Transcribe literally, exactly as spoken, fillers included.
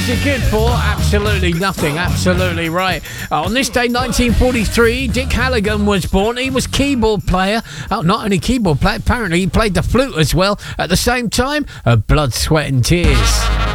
What's it good for? Absolutely nothing. Absolutely right. Uh, on this day, nineteen forty-three, Dick Halligan was born. He was keyboard player. Oh, not only keyboard player, apparently he played the flute as well. At the same time, uh, Blood, Sweat and Tears.